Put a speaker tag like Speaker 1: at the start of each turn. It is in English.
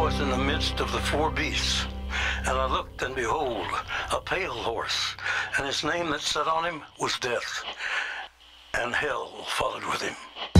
Speaker 1: was in the midst of the four beasts, and I looked, and behold, a pale horse, and his name that sat on him was Death, and hell followed with him.